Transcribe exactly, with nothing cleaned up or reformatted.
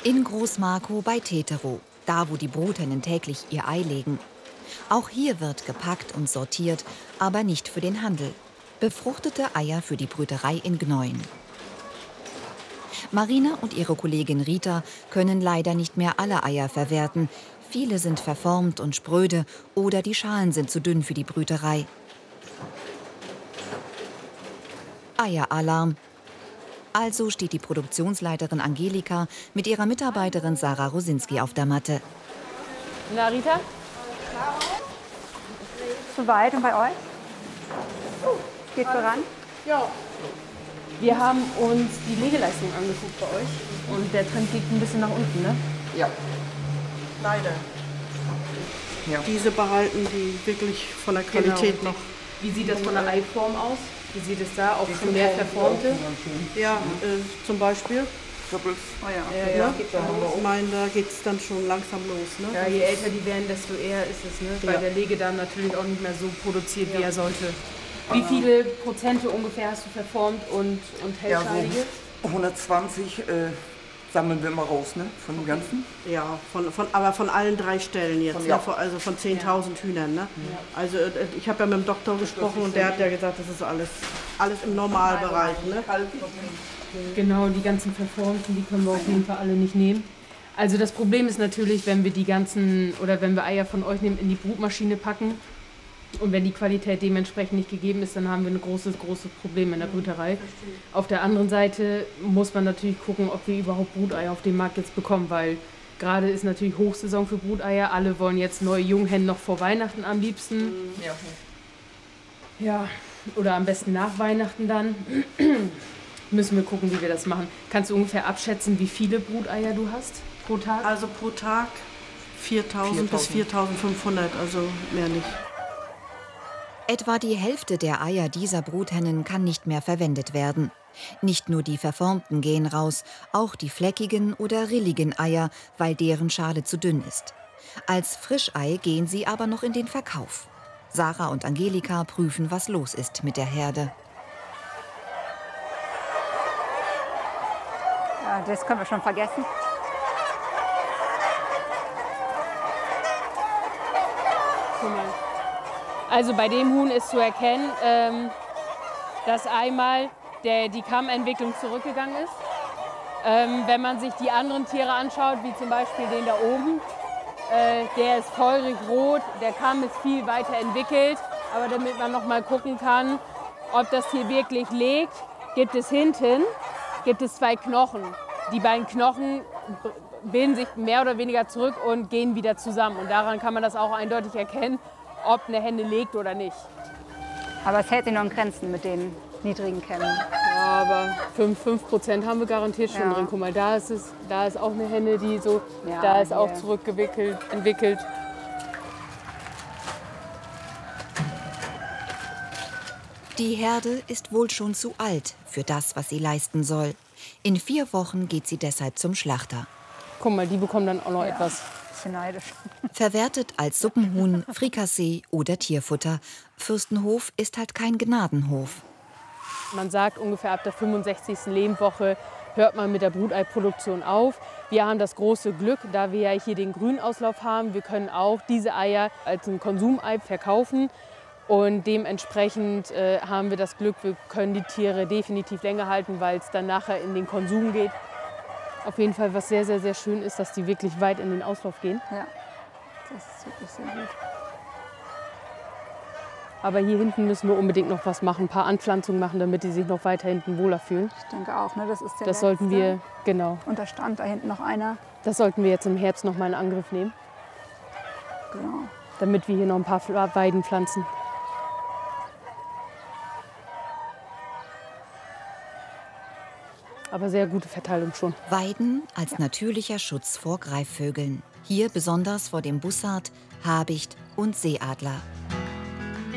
In Großmarkow bei Teterow, da wo die Bruthennen täglich ihr Ei legen. Auch hier wird gepackt und sortiert, aber nicht für den Handel. Befruchtete Eier für die Brüterei in Gneuen. Marina und ihre Kollegin Rita können leider nicht mehr alle Eier verwerten. Viele sind verformt und spröde oder die Schalen sind zu dünn für die Brüterei. Eieralarm. Also steht die Produktionsleiterin Angelika mit ihrer Mitarbeiterin Sarah Rosinski auf der Matte. Na, Rita? Soweit und bei euch? Geht voran? Ja. Wir haben uns die Legeleistung angeguckt bei euch und der Trend geht ein bisschen nach unten, ne? Ja, leider. Ja. Diese behalten die wirklich von der Qualität Genau. noch. Wie sieht das von der Eiform aus? Wie sieht es da? Auch schon mehr verformte? Ja, äh, zum Beispiel. Doppelt. Oh ja. Ja, ja. Ne? Ich meine, da geht es dann schon langsam los. Ne? Ja, je älter die werden, desto eher ist es, ne? Weil Ja. der Legedarm natürlich auch nicht mehr so produziert, wie er sollte. Wie viele Prozente ungefähr hast du verformt und, und Ja, hellscheidige? so hundertzwanzig äh, sammeln wir immer raus, ne? Von dem Ganzen. Ja, von, von, aber von allen drei Stellen jetzt, Von- ja. ne? Von, also von zehntausend Hühnern. Ne? Also äh, ich habe ja mit dem Doktor gesprochen und der hat ja gesagt, das ist alles, alles im Normalbereich. Ne? Genau, die ganzen Verformten, die können wir auf jeden Fall alle nicht nehmen. Also das Problem ist natürlich, wenn wir die ganzen, oder wenn wir Eier von euch nehmen, in die Brutmaschine packen und wenn die Qualität dementsprechend nicht gegeben ist, dann haben wir ein großes, großes Problem in der Brüterei. Auf der anderen Seite muss man natürlich gucken, ob wir überhaupt Bruteier auf dem Markt jetzt bekommen, weil gerade ist natürlich Hochsaison für Bruteier. Alle wollen jetzt neue Junghennen noch vor Weihnachten am liebsten. Ja. Ja, oder am besten nach Weihnachten dann. Müssen wir gucken, wie wir das machen. Kannst du ungefähr abschätzen, wie viele Bruteier du hast pro Tag? Also pro Tag viertausend bis viertausendfünfhundert, also mehr nicht. Etwa die Hälfte der Eier dieser Bruthennen kann nicht mehr verwendet werden. Nicht nur die verformten gehen raus, auch die fleckigen oder rilligen Eier, weil deren Schale zu dünn ist. Als Frischei gehen sie aber noch in den Verkauf. Sarah und Angelika prüfen, was los ist mit der Herde. Ja, das können wir schon vergessen. Guck mal. Also bei dem Huhn ist zu erkennen, ähm, dass einmal der, die Kammentwicklung zurückgegangen ist. Ähm, wenn man sich die anderen Tiere anschaut, wie zum Beispiel den da oben, äh, der ist feurig rot, der Kamm ist viel weiter entwickelt. Aber damit man noch mal gucken kann, ob das Tier wirklich legt, gibt es hinten gibt es zwei Knochen. Die beiden Knochen bilden sich mehr oder weniger zurück und gehen wieder zusammen. Und daran kann man das auch eindeutig erkennen, ob eine Henne legt oder nicht. Aber es hält sich noch in Grenzen mit den niedrigen Kämmen. Ja, aber fünf Prozent haben wir garantiert schon Ja. drin. Guck mal, da ist, es, da ist auch eine Henne, die so, Ja, da ist auch hier. zurückgewickelt, entwickelt. Die Herde ist wohl schon zu alt für das, was sie leisten soll. In vier Wochen geht sie deshalb zum Schlachter. Guck mal, die bekommen dann auch noch etwas. Bisschen neidisch. Verwertet als Suppenhuhn, Frikassee oder Tierfutter. Fürstenhof ist halt kein Gnadenhof. Man sagt, ungefähr ab der fünfundsechzigsten Lebendwoche hört man mit der Bruteiproduktion auf. Wir haben das große Glück, da wir ja hier den Grünauslauf haben. Wir können auch diese Eier als ein Konsumei verkaufen. Und dementsprechend äh, haben wir das Glück, wir können die Tiere definitiv länger halten, weil es dann nachher in den Konsum geht. Auf jeden Fall, was sehr, sehr, sehr schön ist, dass die wirklich weit in den Auslauf gehen. Ja, das ist wirklich sehr gut. Aber hier hinten müssen wir unbedingt noch was machen, ein paar Anpflanzungen machen, damit die sich noch weiter hinten wohler fühlen. Ich denke auch, ne? Das ist der Das sollten letzte. wir, genau, Und da stand da hinten noch einer. das sollten wir jetzt im Herbst noch mal in Angriff nehmen, Genau. damit wir hier noch ein paar Weiden pflanzen. Aber sehr gute Verteilung schon. Weiden als natürlicher Schutz vor Greifvögeln. Hier besonders vor dem Bussard, Habicht und Seeadler.